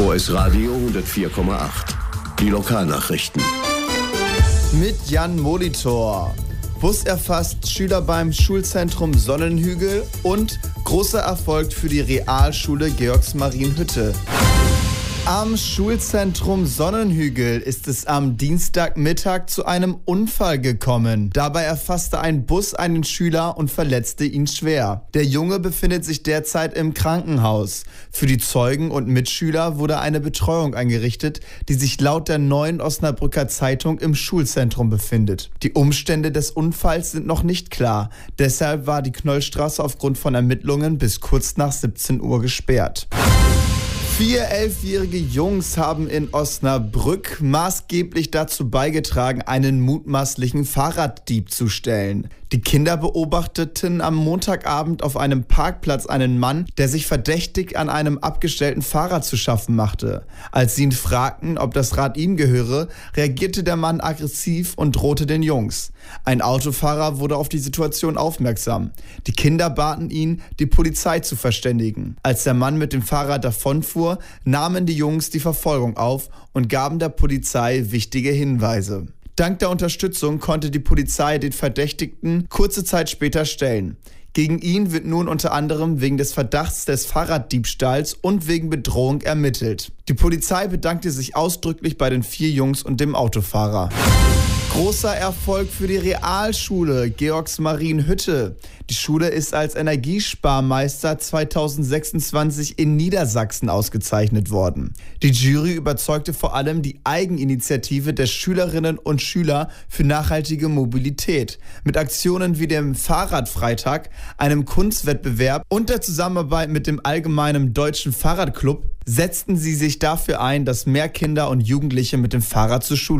VS Radio 104,8. Die Lokalnachrichten. Mit Jan Molitor. Bus erfasst Schüler beim Schulzentrum Sonnenhügel und großer Erfolg für die Realschule Georgsmarienhütte. Am Schulzentrum Sonnenhügel ist es am Dienstagmittag zu einem Unfall gekommen. Dabei erfasste ein Bus einen Schüler und verletzte ihn schwer. Der Junge befindet sich derzeit im Krankenhaus. Für die Zeugen und Mitschüler wurde eine Betreuung eingerichtet, die sich laut der Neuen Osnabrücker Zeitung im Schulzentrum befindet. Die Umstände des Unfalls sind noch nicht klar. Deshalb war die Knollstraße aufgrund von Ermittlungen bis kurz nach 17 Uhr gesperrt. 4 11-jährige Jungs haben in Osnabrück maßgeblich dazu beigetragen, einen mutmaßlichen Fahrraddieb zu stellen. Die Kinder beobachteten am Montagabend auf einem Parkplatz einen Mann, der sich verdächtig an einem abgestellten Fahrrad zu schaffen machte. Als sie ihn fragten, ob das Rad ihm gehöre, reagierte der Mann aggressiv und drohte den Jungs. Ein Autofahrer wurde auf die Situation aufmerksam. Die Kinder baten ihn, die Polizei zu verständigen. Als der Mann mit dem Fahrrad davonfuhr, nahmen die Jungs die Verfolgung auf und gaben der Polizei wichtige Hinweise. Dank der Unterstützung konnte die Polizei den Verdächtigten kurze Zeit später stellen. Gegen ihn wird nun unter anderem wegen des Verdachts des Fahrraddiebstahls und wegen Bedrohung ermittelt. Die Polizei bedankte sich ausdrücklich bei den 4 Jungs und dem Autofahrer. Großer Erfolg für die Realschule Georgsmarienhütte. Die Schule ist als Energiesparmeister 2026 in Niedersachsen ausgezeichnet worden. Die Jury überzeugte vor allem die Eigeninitiative der Schülerinnen und Schüler für nachhaltige Mobilität. Mit Aktionen wie dem Fahrradfreitag, einem Kunstwettbewerb und der Zusammenarbeit mit dem Allgemeinen Deutschen Fahrradclub setzten sie sich dafür ein, dass mehr Kinder und Jugendliche mit dem Fahrrad zur Schule